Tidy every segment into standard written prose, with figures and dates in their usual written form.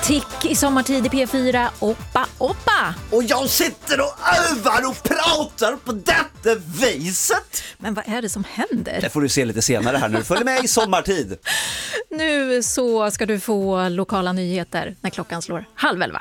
Tick i sommartid i P4. Oppa. Och jag sitter och övar och pratar på detta viset. Men vad är det som händer? Det får du se lite senare här nu. Följ med i sommartid. Nu så ska du få lokala nyheter när klockan slår 10:30.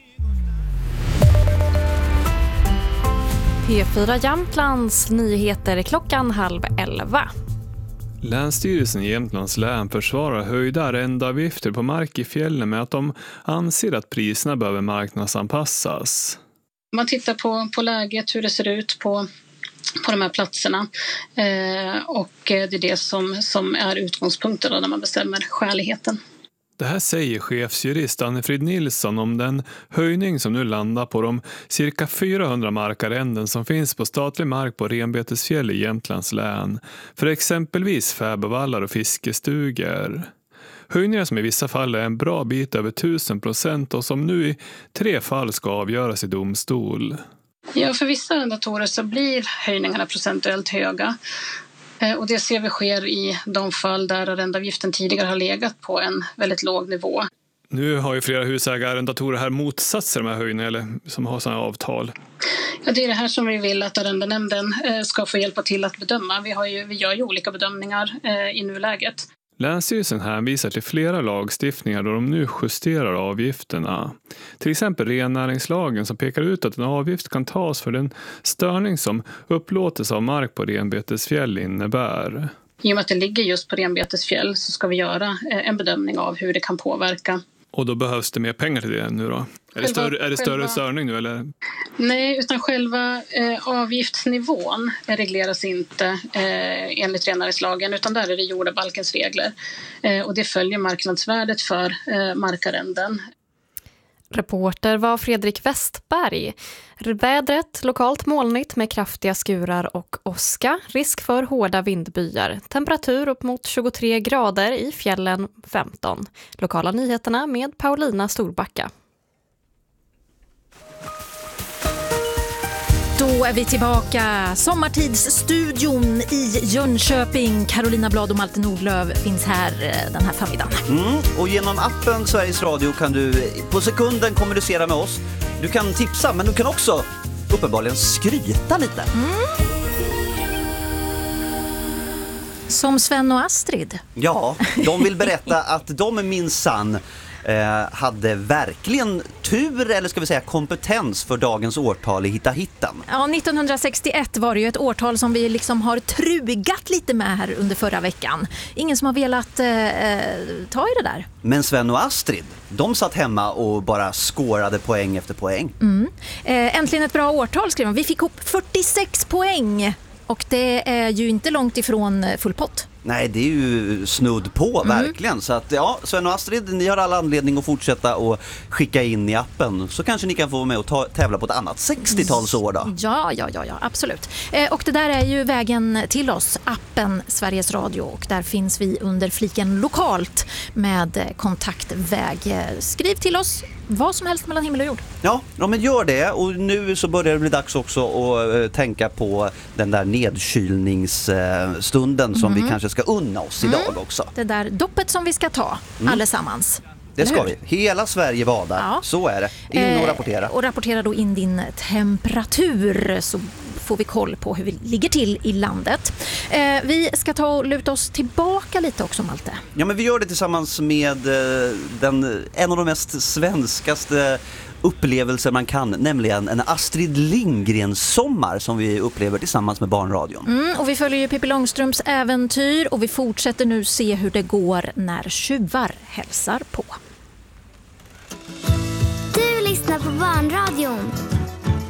P4 Jämtlands nyheter klockan 10:30. Länsstyrelsen i Jämtlands län försvarar höjda arrendeavgifter på mark i fjällen med att de anser att priserna behöver marknadsanpassas. Man tittar på läget, hur det ser ut på de här platserna och det är det som är utgångspunkten när man bestämmer skäligheten. Det här säger chefsjurist Anne-Frid Nilsson om den höjning som nu landar på de cirka 400 markarrenden som finns på statlig mark på Renbetesfjäll i Jämtlands län för exempelvis fäbodvallar och fiskestugor. Höjningar som i vissa fall är en bra bit över 1000% och som nu i 3 fall ska avgöras i domstol. Ja, för vissa arrendatorer så blir höjningarna procentuellt höga. Och det ser vi sker i de fall där arrendeavgiften tidigare har legat på en väldigt låg nivå. Nu har ju flera husägare arrendatorer här motsatt sig de här höjningarna eller som har sådana avtal. Ja, det är det här som vi vill att arrendenämnden ska få hjälpa till att bedöma. Vi gör ju olika bedömningar i nuläget. Länsstyrelsen hänvisar till flera lagstiftningar då de nu justerar avgifterna. Till exempel rennäringslagen som pekar ut att en avgift kan tas för den störning som upplåtelse av mark på Renbetesfjäll innebär. I och med att det ligger just på Renbetesfjäll så ska vi göra en bedömning av hur det kan påverka. Och då behövs det mer pengar till det nu då? Är det större störning nu eller? Nej, utan själva avgiftsnivån regleras inte enligt rennäringslagen utan där är det jordabalkens regler. Och det följer marknadsvärdet för markarrenden. Reporter var Fredrik Westberg. Vädret lokalt molnigt med kraftiga skurar och åska. Risk för hårda vindbyar. Temperatur upp mot 23 grader i fjällen 15. Lokala nyheterna med Paulina Storbacka. Då är vi tillbaka. Sommartidsstudion i Jönköping. Carolina Blad och Malte Nordlöf finns här den här förmiddagen. Och genom appen Sveriges Radio kan du på sekunden kommunicera med oss. Du kan tipsa, men du kan också uppenbarligen skryta lite. Som Sven och Astrid. Ja, de vill berätta att de minsann hade verkligen tur, eller ska vi säga kompetens för dagens årtal i Hitta-hittan. Ja, 1961 var det ju ett årtal som vi liksom har trugat lite med här under förra veckan. Ingen som har velat ta i det där. Men Sven och Astrid, de satt hemma och bara skårade poäng efter poäng. Äntligen ett bra årtal skrev man. Vi fick ihop 46 poäng och det är ju inte långt ifrån full pott. Nej, det är ju snudd på, verkligen. Så att, ja, Sven och Astrid, ni har alla anledning att fortsätta och skicka in i appen. Så kanske ni kan få med och tävla på ett annat 60-talsår då. Ja, absolut. Och det där är ju vägen till oss, appen Sveriges Radio. Och där finns vi under fliken lokalt med kontaktväg. Skriv till oss vad som helst mellan himmel och jord. Ja, men gör det. Och nu så börjar det bli dags också att tänka på den där nedkylningsstunden som vi kanske ska unna oss idag också. Det där doppet som vi ska ta allesammans. Det ska vi. Hela Sverige vadar. Ja. Så är det. In och rapportera. Och rapportera då in din temperatur så får vi koll på hur vi ligger till i landet. Vi ska ta och luta oss tillbaka lite också, Malte. Ja, men vi gör det tillsammans med en av de mest svenskaste upplevelser man kan, nämligen en Astrid Lindgren-sommar som vi upplever tillsammans med Barnradion. Och vi följer ju Pippi Långstrumps äventyr och vi fortsätter nu se hur det går när tjuvar hälsar på. Du lyssnar på Barnradion.